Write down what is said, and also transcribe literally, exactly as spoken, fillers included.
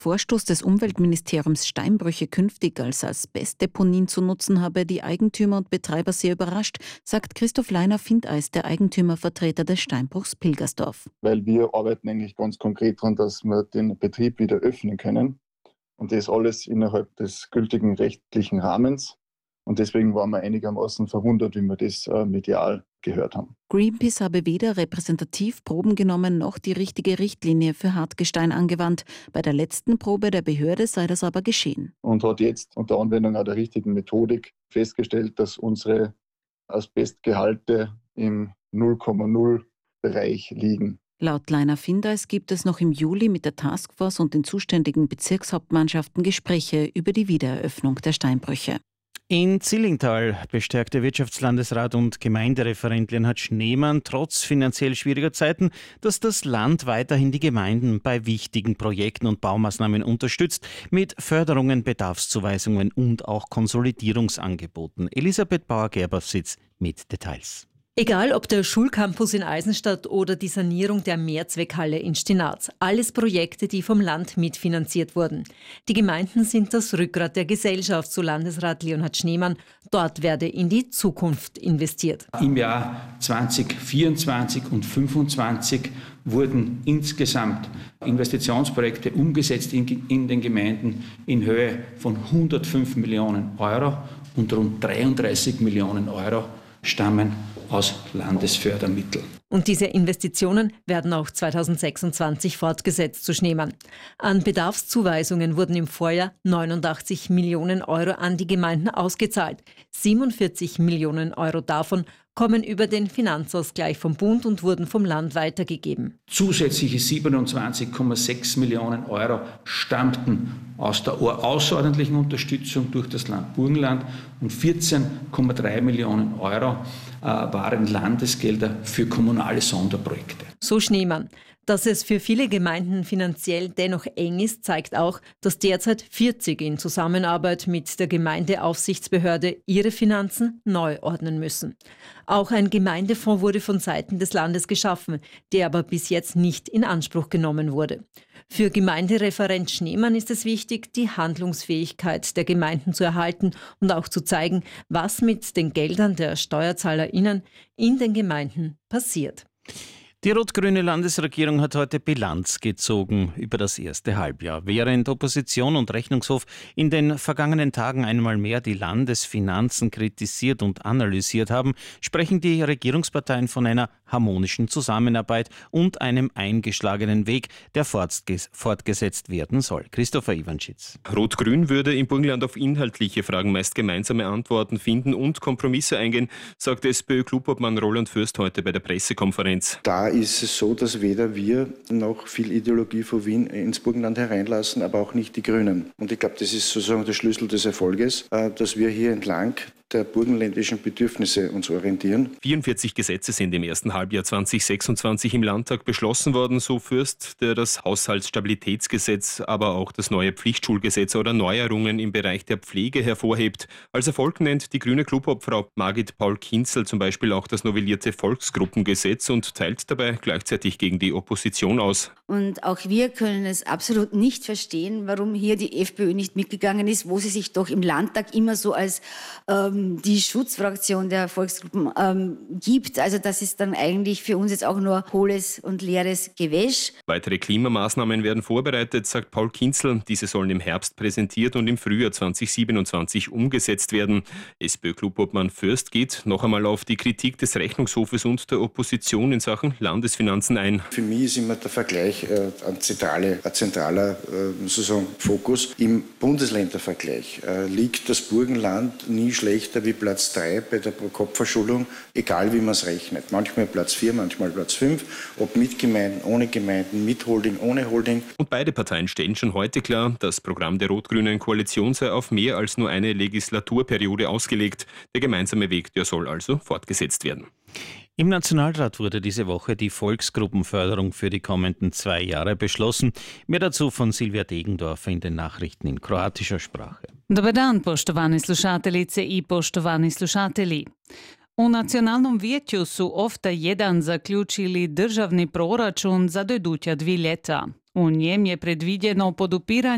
Vorstoß des Umweltministeriums Steinbrüche künftig als Asbestdeponien zu nutzen, habe die Eigentümer und Betreiber sehr überrascht, sagt Christoph Leiner-Findeis, der Eigentümervertreter des Steinbruchs Pilgersdorf. Weil wir arbeiten eigentlich ganz konkret daran, dass wir den Betrieb wieder öffnen können. Und das alles innerhalb des gültigen rechtlichen Rahmens. Und deswegen waren wir einigermaßen verwundert, wie wir das äh, medial gehört haben. Greenpeace habe weder repräsentativ Proben genommen noch die richtige Richtlinie für Hartgestein angewandt. Bei der letzten Probe der Behörde sei das aber geschehen. Und hat jetzt unter Anwendung auch der richtigen Methodik festgestellt, dass unsere Asbestgehalte im null Komma null Bereich liegen. Laut Leiner-Findeis gibt es noch im Juli mit der Taskforce und den zuständigen Bezirkshauptmannschaften Gespräche über die Wiedereröffnung der Steinbrüche. In Zillingtal bestärkte Wirtschaftslandesrat und Gemeindereferent Leonhard Schneemann trotz finanziell schwieriger Zeiten, dass das Land weiterhin die Gemeinden bei wichtigen Projekten und Baumaßnahmen unterstützt, mit Förderungen, Bedarfszuweisungen und auch Konsolidierungsangeboten. Elisabeth Bauer-Gerber-Sitz mit Details. Egal ob der Schulcampus in Eisenstadt oder die Sanierung der Mehrzweckhalle in Stinaz, alles Projekte, die vom Land mitfinanziert wurden. Die Gemeinden sind das Rückgrat der Gesellschaft, so Landesrat Leonhard Schneemann. Dort werde in die Zukunft investiert. Im Jahr zwanzig vierundzwanzig und fünfundzwanzig wurden insgesamt Investitionsprojekte umgesetzt in, in den Gemeinden in Höhe von hundertfünf Millionen Euro und rund dreiunddreißig Millionen Euro stammen aus Landesfördermitteln. Und diese Investitionen werden auch zweitausendsechsundzwanzig fortgesetzt, so Schneemann. An Bedarfszuweisungen wurden im Vorjahr neunundachtzig Millionen Euro an die Gemeinden ausgezahlt. siebenundvierzig Millionen Euro davon kommen über den Finanzausgleich vom Bund und wurden vom Land weitergegeben. Zusätzliche siebenundzwanzig Komma sechs Millionen Euro stammten aus der außerordentlichen Unterstützung durch das Land Burgenland und vierzehn Komma drei Millionen Euro äh, waren Landesgelder für kommunale Sonderprojekte. So Schneemann. Dass es für viele Gemeinden finanziell dennoch eng ist, zeigt auch, dass derzeit vierzig in Zusammenarbeit mit der Gemeindeaufsichtsbehörde ihre Finanzen neu ordnen müssen. Auch ein Gemeindefonds wurde von Seiten des Landes geschaffen, der aber bis jetzt nicht in Anspruch genommen wurde. Für Gemeindereferent Schneemann ist es wichtig, die Handlungsfähigkeit der Gemeinden zu erhalten und auch zu zeigen, was mit den Geldern der SteuerzahlerInnen in den Gemeinden passiert. Die rot-grüne Landesregierung hat heute Bilanz gezogen über das erste Halbjahr. Während Opposition und Rechnungshof in den vergangenen Tagen einmal mehr die Landesfinanzen kritisiert und analysiert haben, sprechen die Regierungsparteien von einer harmonischen Zusammenarbeit und einem eingeschlagenen Weg, der fortgesetzt werden soll. Christopher Iwanschitz. Rot-Grün würde im Burgenland auf inhaltliche Fragen meist gemeinsame Antworten finden und Kompromisse eingehen, sagte SPÖ-Klubobmann Roland Fürst heute bei der Pressekonferenz. Da ist es so, dass weder wir noch viel Ideologie von Wien ins Burgenland hereinlassen, aber auch nicht die Grünen. Und ich glaube, das ist sozusagen der Schlüssel des Erfolges, dass wir hier entlang der burgenländischen Bedürfnisse uns orientieren. vierundvierzig Gesetze sind im ersten Halbjahr zweitausendsechsundzwanzig im Landtag beschlossen worden, so Fürst, der das Haushaltsstabilitätsgesetz, aber auch das neue Pflichtschulgesetz oder Neuerungen im Bereich der Pflege hervorhebt. Als Erfolg nennt die grüne Klubobfrau Margit Paul-Kinzel zum Beispiel auch das novellierte Volksgruppengesetz und teilt dabei gleichzeitig gegen die Opposition aus. Und auch wir können es absolut nicht verstehen, warum hier die FPÖ nicht mitgegangen ist, wo sie sich doch im Landtag immer so als ähm, die Schutzfraktion der Volksgruppen ähm, gibt. Also das ist dann eigentlich für uns jetzt auch nur hohles und leeres Gewäsch. Weitere Klimamaßnahmen werden vorbereitet, sagt Paul Kinzel. Diese sollen im Herbst präsentiert und im Frühjahr zweitausendsiebenundzwanzig umgesetzt werden. SPÖ-Klubobmann Fürst geht noch einmal auf die Kritik des Rechnungshofes und der Opposition in Sachen Landesfinanzen ein. Für mich ist immer der Vergleich äh, ein, zentrale, ein zentraler äh, sozusagen Fokus. Im Bundesländervergleich äh, liegt das Burgenland nie schlechter wie Platz drei bei der Pro-Kopf-Verschuldung, egal wie man es rechnet. Manchmal Platz vier, manchmal Platz fünf, ob mit Gemeinden, ohne Gemeinden, mit Holding, ohne Holding. Und beide Parteien stellen schon heute klar, das Programm der rot-grünen Koalition sei auf mehr als nur eine Legislaturperiode ausgelegt. Der gemeinsame Weg, der soll also fortgesetzt werden. Im Nationalrat wurde diese Woche die Volksgruppenförderung für die kommenden zwei Jahre beschlossen. Mehr dazu von Silvia Degendorfer in den Nachrichten in kroatischer Sprache. Dobar dan, poštovani slušateljice i poštovani slušatelji. U Nacionalnom vijeću su ofta jedan zaključili državni proračun za do iduća dvi ljeta. U njem je predviđeno podupiranje